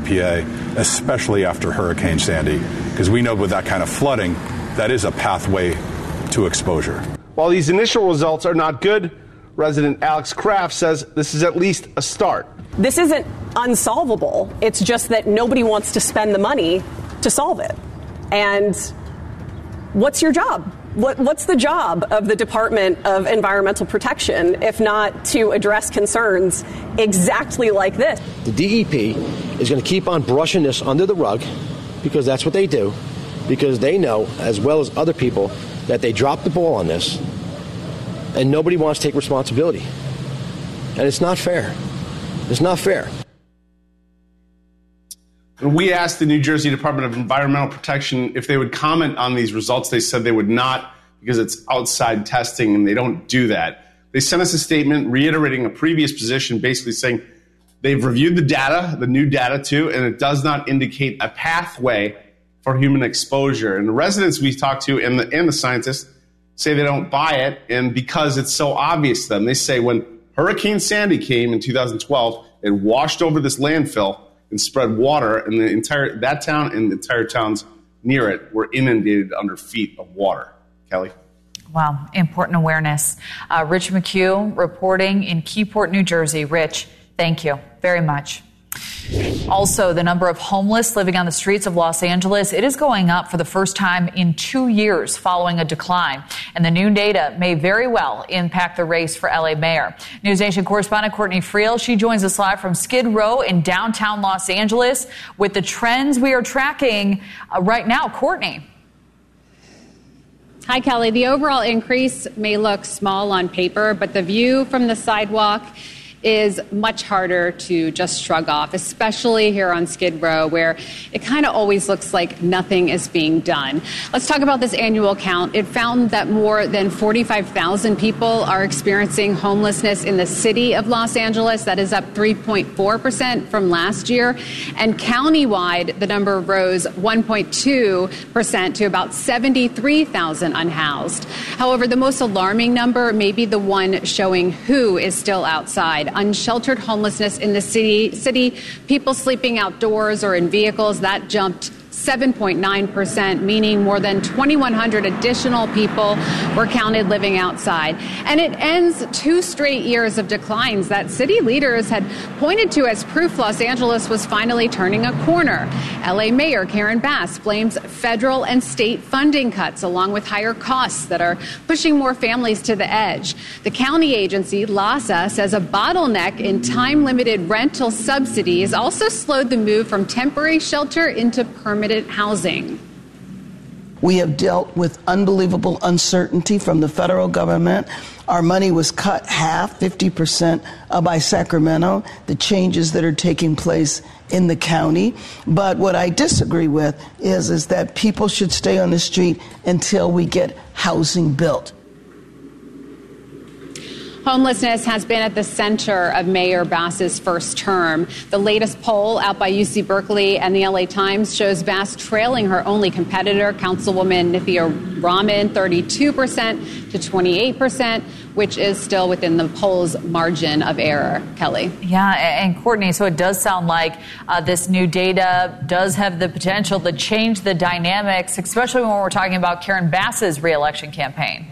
EPA, especially after Hurricane Sandy, because we know with that kind of flooding, that is a pathway to exposure. While these initial results are not good, resident Alex Kraft says this is at least a start. This isn't unsolvable. It's just that nobody wants to spend the money to solve it. And what's your job? What's the job of the Department of Environmental Protection if not to address concerns exactly like this? The DEP is going to keep on brushing this under the rug because that's what they do, because they know, as well as other people, that they dropped the ball on this and nobody wants to take responsibility. And it's not fair. It's not fair. We asked the New Jersey Department of Environmental Protection if they would comment on these results. They said they would not because it's outside testing and they don't do that. They sent us a statement reiterating a previous position, basically saying they've reviewed the data, the new data too, and it does not indicate a pathway for human exposure. And the residents we talked to and the scientists say they don't buy it, and because it's so obvious to them. They say when Hurricane Sandy came in 2012, it washed over this landfill and spread water, and that town and the entire towns near it were inundated under feet of water. Kelly? Wow, important awareness. Rich McHugh reporting in Keyport, New Jersey. Rich, thank you very much. Also, the number of homeless living on the streets of Los Angeles, it is going up for the first time in 2 years following a decline. And the new data may very well impact the race for LA mayor. News Nation correspondent Courtney Friel, she joins us live from Skid Row in downtown Los Angeles with the trends we are tracking right now. Courtney. Hi, Kelly. The overall increase may look small on paper, but the view from the sidewalk is much harder to just shrug off, especially here on Skid Row, where it kind of always looks like nothing is being done. Let's talk about this annual count. It found that more than 45,000 people are experiencing homelessness in the city of Los Angeles. That is up 3.4% from last year. And countywide, the number rose 1.2% to about 73,000 unhoused. However, the most alarming number may be the one showing who is still outside. Unsheltered homelessness in the city, people sleeping outdoors or in vehicles, that jumped 7.9%, meaning more than 2,100 additional people were counted living outside. And it ends 2 straight years of declines that city leaders had pointed to as proof Los Angeles was finally turning a corner. LA Mayor Karen Bass blames federal and state funding cuts along with higher costs that are pushing more families to the edge. The county agency, LAHSA, says a bottleneck in time-limited rental subsidies also slowed the move from temporary shelter into permanent housing. We have dealt with unbelievable uncertainty from the federal government. Our money was cut half, 50% by Sacramento, the changes that are taking place in the county. But what I disagree with is that people should stay on the street until we get housing built. Homelessness has been at the center of Mayor Bass's first term. The latest poll out by UC Berkeley and the LA Times shows Bass trailing her only competitor, Councilwoman Nithya Raman, 32% to 28%, which is still within the poll's margin of error. Kelly. Yeah, and Courtney, so it does sound like this new data does have the potential to change the dynamics, especially when we're talking about Karen Bass's reelection campaign.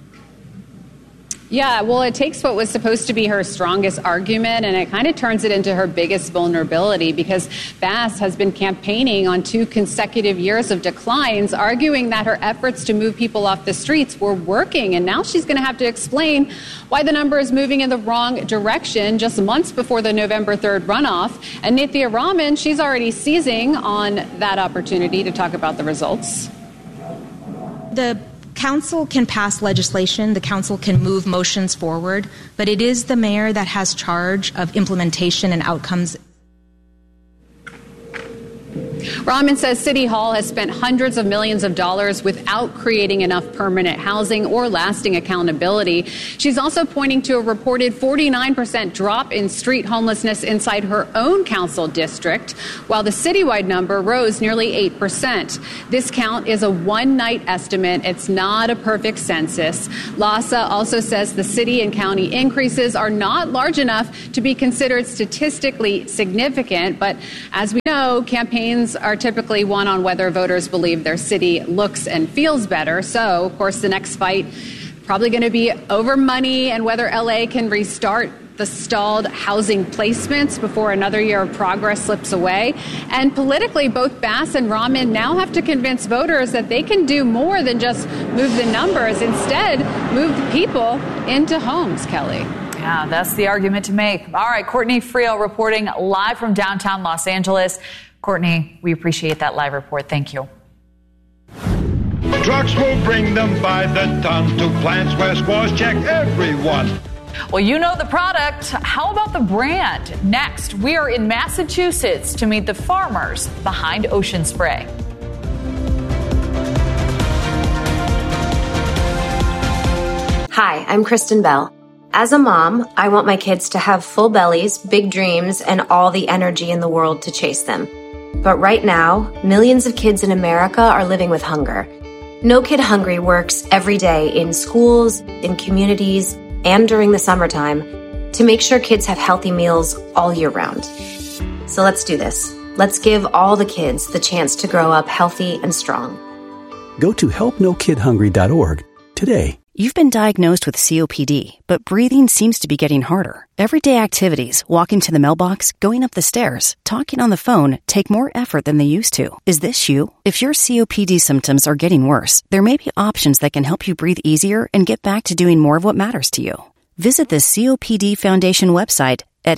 Yeah, well, it takes what was supposed to be her strongest argument and it kind of turns it into her biggest vulnerability because Bass has been campaigning on 2 consecutive years of declines, arguing that her efforts to move people off the streets were working. And now she's going to have to explain why the number is moving in the wrong direction just months before the November 3rd runoff. And Nithya Raman, she's already seizing on that opportunity to talk about the results. The council can pass legislation, the council can move motions forward, but it is the mayor that has charge of implementation and outcomes. Rahman says City Hall has spent hundreds of millions of dollars without creating enough permanent housing or lasting accountability. She's also pointing to a reported 49% drop in street homelessness inside her own council district, while the citywide number rose nearly 8%. This count is a one-night estimate. It's not a perfect census. LAHSA also says the city and county increases are not large enough to be considered statistically significant, but as we know, campaigns are typically won on whether voters believe their city looks and feels better. So, of course, the next fight probably going to be over money and whether LA can restart the stalled housing placements before another year of progress slips away. And politically, both Bass and Rahman now have to convince voters that they can do more than just move the numbers. Instead, move the people into homes, Kelly. Yeah, that's the argument to make. All right, Courtney Friel reporting live from downtown Los Angeles. Courtney, we appreciate that live report. Thank you. Trucks will bring them by the ton to plants where squaws check everyone. Well, you know the product. How about the brand? Next, we are in Massachusetts to meet the farmers behind Ocean Spray. Hi, I'm Kristen Bell. As a mom, I want my kids to have full bellies, big dreams, and all the energy in the world to chase them. But right now, millions of kids in America are living with hunger. No Kid Hungry works every day in schools, in communities, and during the summertime to make sure kids have healthy meals all year round. So let's do this. Let's give all the kids the chance to grow up healthy and strong. Go to helpnokidhungry.org today. You've been diagnosed with COPD, but breathing seems to be getting harder. Everyday activities, walking to the mailbox, going up the stairs, talking on the phone, take more effort than they used to. Is this you? If your COPD symptoms are getting worse, there may be options that can help you breathe easier and get back to doing more of what matters to you. Visit the COPD Foundation website at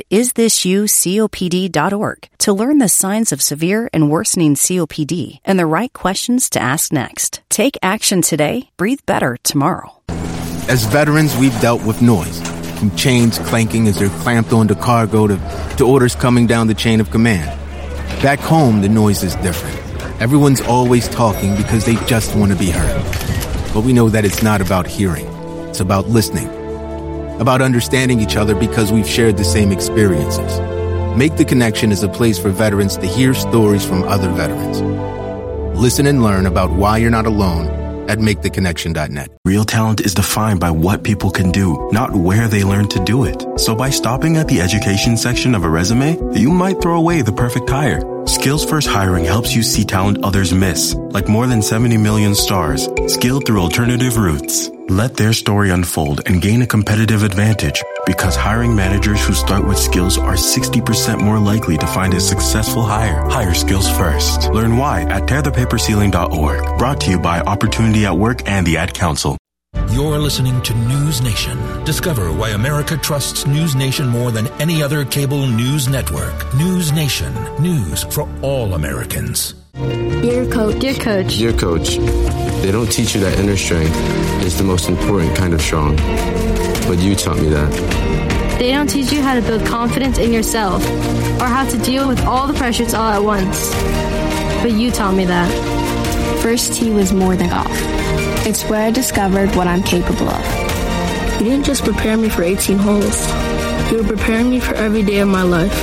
isthisyoucopd.org to learn the signs of severe and worsening COPD and the right questions to ask next. Take action today, breathe better tomorrow. As veterans, we've dealt with noise, from chains clanking as they're clamped onto cargo to orders coming down the chain of command. Back home, the noise is different. Everyone's always talking because they just want to be heard. But we know that it's not about hearing. It's about listening. About understanding each other because we've shared the same experiences. Make the Connection is a place for veterans to hear stories from other veterans. Listen and learn about why you're not alone at maketheconnection.net. Real talent is defined by what people can do, not where they learn to do it. So by stopping at the education section of a resume, you might throw away the perfect hire. Skills First Hiring helps you see talent others miss, like more than 70 million stars, skilled through alternative routes. Let their story unfold and gain a competitive advantage, because hiring managers who start with skills are 60% more likely to find a successful hire. Hire skills first. Learn why at tearthepaperceiling.org. Brought to you by Opportunity at Work and the Ad Council. You're listening to News Nation. Discover why America trusts News Nation more than any other cable news network. News Nation. News for all Americans. Dear Coach. Dear Coach. Dear Coach, they don't teach you that inner strength is the most important kind of strong. But you taught me that. They don't teach you how to build confidence in yourself or how to deal with all the pressures all at once. But you taught me that. First tee was more than golf. It's where I discovered what I'm capable of. You didn't just prepare me for 18 holes. You were preparing me for every day of my life.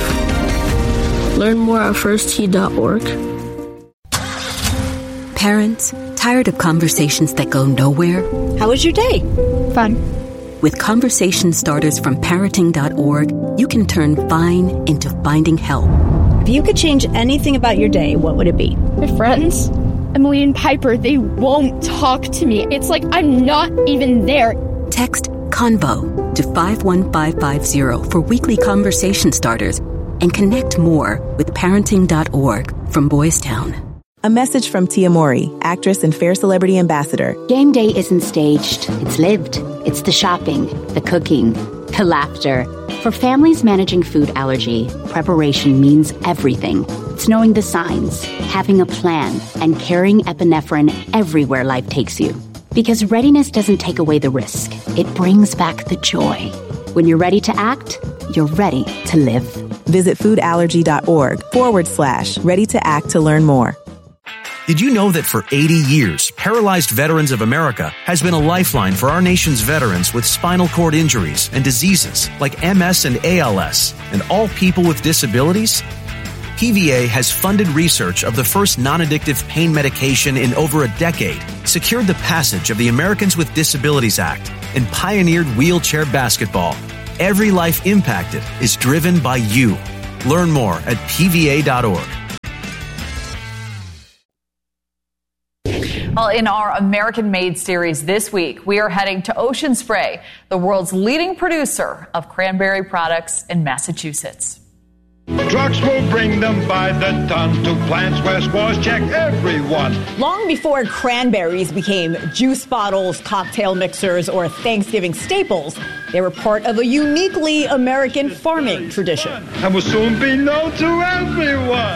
Learn more at firsttee.org. Parents, tired of conversations that go nowhere? How was your day? Fun. With conversation starters from parenting.org, you can turn fine into finding help. If you could change anything about your day, what would it be? My friends, Emily and Piper, they won't talk to me. It's like I'm not even there. Text CONVO to 51550 for weekly conversation starters and connect more with parenting.org from Boys Town. A message from Tia Mowry, actress and Fair Celebrity Ambassador. Game day isn't staged. It's lived. It's the shopping, the cooking, the laughter. For families managing food allergy, preparation means everything. It's knowing the signs, having a plan, and carrying epinephrine everywhere life takes you. Because readiness doesn't take away the risk. It brings back the joy. When you're ready to act, you're ready to live. Visit foodallergy.org/ready-to-act to learn more. Did you know that for 80 years, Paralyzed Veterans of America has been a lifeline for our nation's veterans with spinal cord injuries and diseases like MS and ALS, and all people with disabilities? PVA has funded research of the first non-addictive pain medication in over a decade, secured the passage of the Americans with Disabilities Act, and pioneered wheelchair basketball. Every life impacted is driven by you. Learn more at PVA.org. Well, in our American Made series this week, we are heading to Ocean Spray, the world's leading producer of cranberry products in Massachusetts. Trucks will bring them by the ton to plants where squaws check everyone. Long before cranberries became juice bottles, cocktail mixers, or Thanksgiving staples, they were part of a uniquely American farming tradition. And will soon be known to everyone.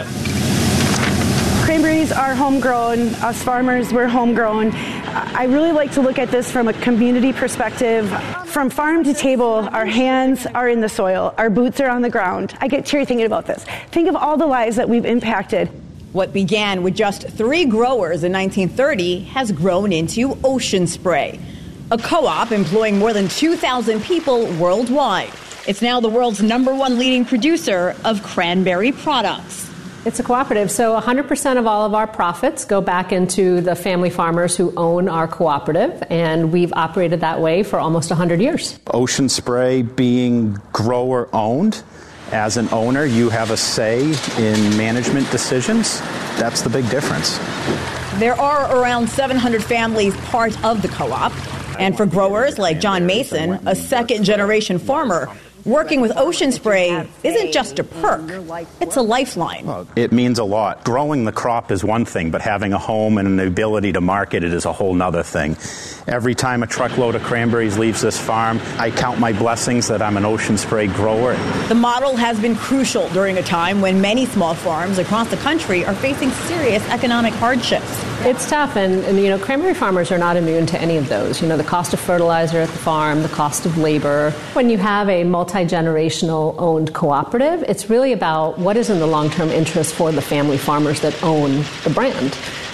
Cranberries are homegrown. Us farmers, we're homegrown. I really like to look at this from a community perspective. From farm to table, our hands are in the soil. Our boots are on the ground. I get teary thinking about this. Think of all the lives that we've impacted. What began with just 3 growers in 1930 has grown into Ocean Spray, a co-op employing more than 2,000 people worldwide. It's now the world's #1 leading producer of cranberry products. It's a cooperative, so 100% of all of our profits go back into the family farmers who own our cooperative, and we've operated that way for almost 100 years. Ocean Spray being grower-owned, as an owner, you have a say in management decisions. That's the big difference. There are around 700 families part of the co-op, and for growers like John Mason, a second-generation farmer, working with Ocean Spray isn't just a perk, it's a lifeline. It means a lot. Growing the crop is one thing, but having a home and the ability to market it is a whole nother thing. Every time a truckload of cranberries leaves this farm, I count my blessings that I'm an Ocean Spray grower. The model has been crucial during a time when many small farms across the country are facing serious economic hardships. It's tough, and you know, cranberry farmers are not immune to any of those. You know, the cost of fertilizer at the farm, the cost of labor. When you have a multi-generational owned cooperative, it's really about what is in the long-term interest for the family farmers that own the brand.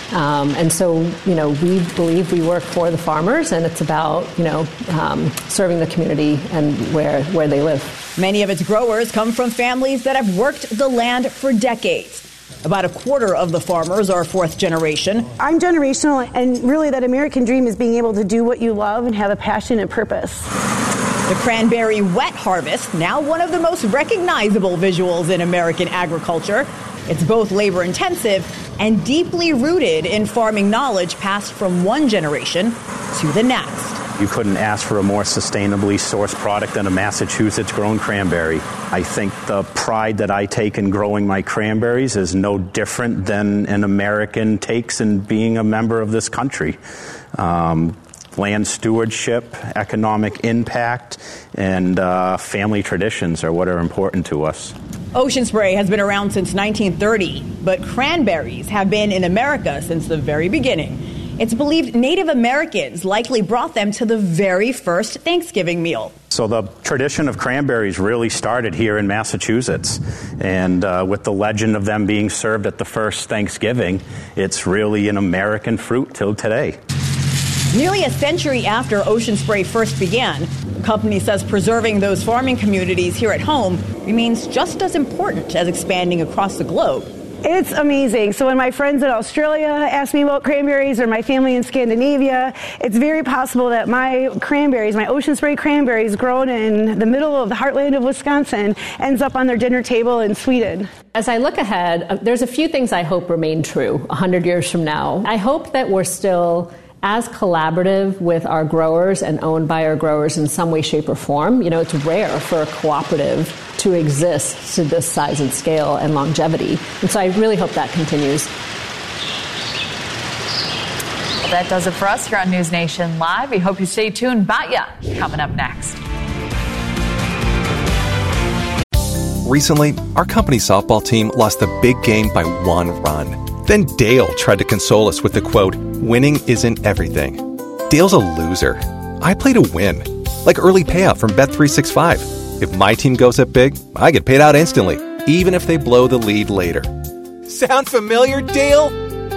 And so, you know, we believe we work for the farmers, and it's about, you know, serving the community and where they live. Many of its growers come from families that have worked the land for decades. About a quarter of the farmers are fourth generation. I'm generational, and really that American dream is being able to do what you love and have a passion and purpose. The cranberry wet harvest, now one of the most recognizable visuals in American agriculture. It's both labor intensive and deeply rooted in farming knowledge passed from one generation to the next. You couldn't ask for a more sustainably sourced product than a Massachusetts-grown cranberry. I think the pride that I take in growing my cranberries is no different than an American takes in being a member of this country. Land stewardship, economic impact, and family traditions are what are important to us. Ocean Spray has been around since 1930, but cranberries have been in America since the very beginning. It's believed Native Americans likely brought them to the very first Thanksgiving meal. So the tradition of cranberries really started here in Massachusetts. And with the legend of them being served at the first Thanksgiving, it's really an American fruit till today. Nearly a century after Ocean Spray first began, the company says preserving those farming communities here at home remains just as important as expanding across the globe. It's amazing. So when my friends in Australia ask me about cranberries, or my family in Scandinavia, it's very possible that my cranberries, my Ocean Spray cranberries grown in the middle of the heartland of Wisconsin, ends up on their dinner table in Sweden. As I look ahead, there's a few things I hope remain true 100 years from now. I hope that we're still as collaborative with our growers and owned by our growers in some way, shape, or form. You know, it's rare for a cooperative to exist to this size and scale and longevity. And so I really hope that continues. Well, that does it for us here on News Nation Live. We hope you stay tuned. Batya coming up next. Recently, our company softball team lost the big game by 1 run. Then Dale tried to console us with the quote, "Winning isn't everything." Dale's a loser. I play to win, like early payout from Bet365. If my team goes up big, I get paid out instantly. even if they blow the lead later. Sound familiar, Dale?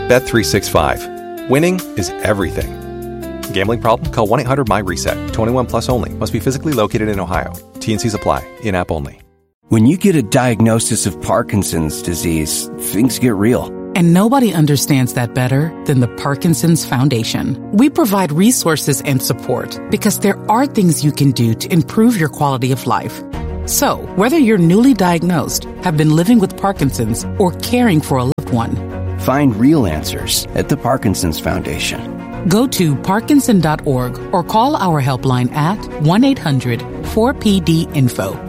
Bet365. Winning is everything. Gambling problem? Call 1-800-MY-RESET. 21 plus only. Must be physically located in Ohio. T&Cs apply. In-app only. When you get a diagnosis of Parkinson's disease, things get real. And nobody understands that better than the Parkinson's Foundation. We provide resources and support because there are things you can do to improve your quality of life. So, whether you're newly diagnosed, have been living with Parkinson's, or caring for a loved one, find real answers at the Parkinson's Foundation. Go to parkinson.org or call our helpline at 1-800-4PD-INFO.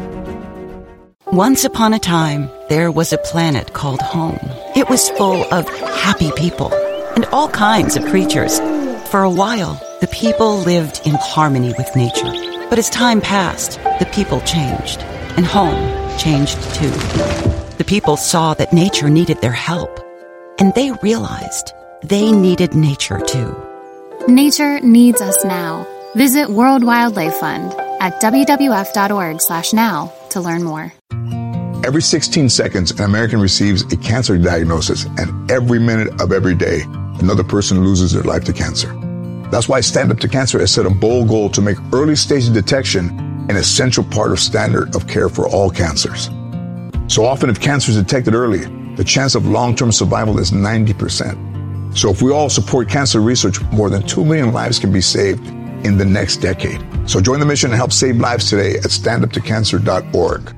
Once upon a time, there was a planet called home. It was full of happy people and all kinds of creatures. For a while, the people lived in harmony with nature. But as time passed, the people changed, and home changed too. The people saw that nature needed their help, and they realized they needed nature too. Nature needs us now. Visit World Wildlife Fund at wwf.org/now to learn more. Every 16 seconds, an American receives a cancer diagnosis, and every minute of every day, another person loses their life to cancer. That's why Stand Up to Cancer has set a bold goal to make early stage detection an essential part of standard of care for all cancers. So often, if cancer is detected early, the chance of long-term survival is 90%. So if we all support cancer research, more than 2 million lives can be saved in the next decade. So join the mission and help save lives today at standuptocancer.org.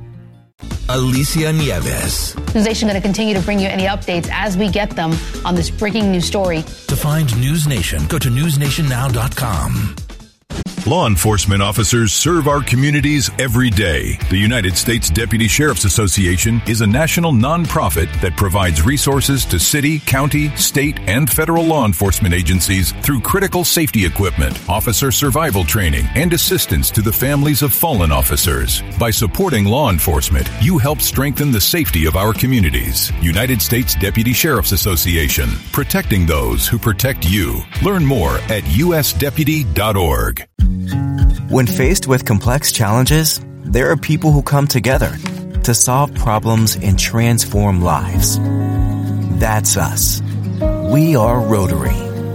Alicia Nieves. News Nation going to continue to bring you any updates as we get them on this breaking news story. To find News Nation, go to newsnationnow.com. Law enforcement officers serve our communities every day. The United States Deputy Sheriff's Association is a national nonprofit that provides resources to city, county, state, and federal law enforcement agencies through critical safety equipment, officer survival training, and assistance to the families of fallen officers. By supporting law enforcement, you help strengthen the safety of our communities. United States Deputy Sheriff's Association, protecting those who protect you. Learn more at usdeputy.org. When faced with complex challenges, there are people who come together to solve problems and transform lives. That's us. We are Rotary.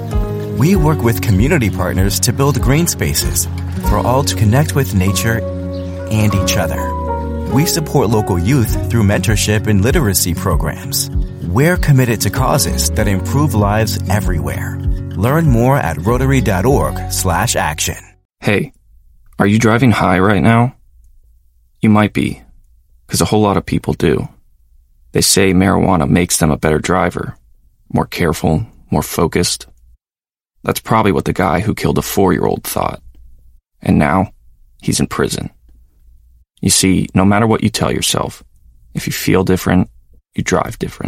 We work with community partners to build green spaces for all to connect with nature and each other. We support local youth through mentorship and literacy programs. We're committed to causes that improve lives everywhere. Learn more at rotary.org/action. Hey, are you driving high right now? You might be, because a whole lot of people do. They say marijuana makes them a better driver, more careful, more focused. That's probably what the guy who killed a 4-year-old thought. And now, he's in prison. You see, no matter what you tell yourself, if you feel different, you drive different.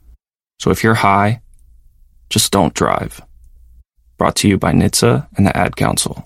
So if you're high, just don't drive. Brought to you by NHTSA and the Ad Council.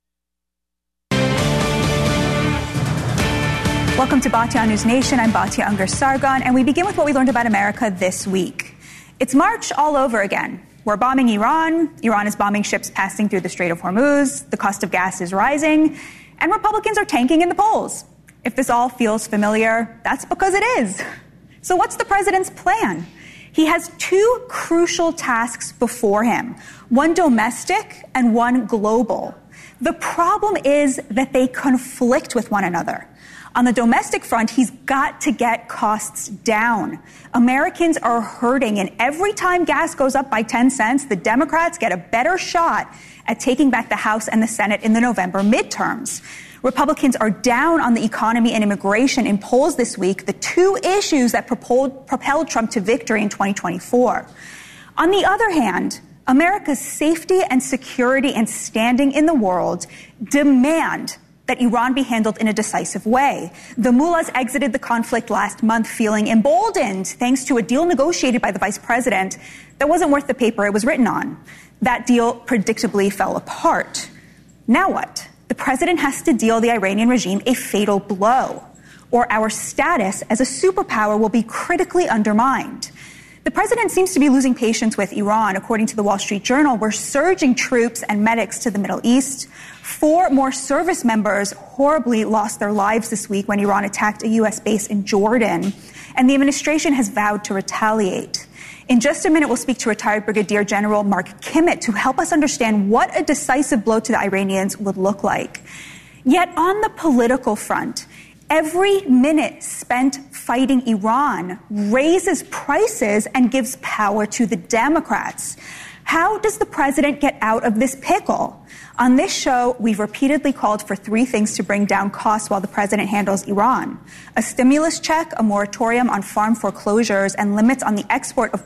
Welcome to Batya News Nation. I'm Batya Ungar-Sargon, and we begin with what we learned about America this week. It's March all over again. We're bombing Iran. Iran is bombing ships passing through the Strait of Hormuz. The cost of gas is rising, and Republicans are tanking in the polls. If this all feels familiar, that's because it is. So what's the president's plan? He has 2 crucial tasks before him, one domestic and one global. The problem is that they conflict with one another. On the domestic front, he's got to get costs down. Americans are hurting, and every time gas goes up by 10 cents, the Democrats get a better shot at taking back the House and the Senate in the November midterms. Republicans are down on the economy and immigration in polls this week, the 2 issues that propelled Trump to victory in 2024. On the other hand, America's safety and security and standing in the world demand that Iran be handled in a decisive way. The mullahs exited the conflict last month feeling emboldened thanks to a deal negotiated by the vice president that wasn't worth the paper it was written on. That deal predictably fell apart. Now what? The president has to deal the Iranian regime a fatal blow, or our status as a superpower will be critically undermined. The president seems to be losing patience with Iran. According to the Wall Street Journal, we're surging troops and medics to the Middle East. 4 more service members horribly lost their lives this week when Iran attacked a U.S. base in Jordan. and the administration has vowed to retaliate. In just a minute, we'll speak to retired Brigadier General Mark Kimmett to help us understand what a decisive blow to the Iranians would look like. Yet on the political front, every minute spent fighting Iran raises prices and gives power to the Democrats. How does the president get out of this pickle? On this show, we've repeatedly called for three things to bring down costs while the president handles Iran: a stimulus check, a moratorium on farm foreclosures, and limits on the export of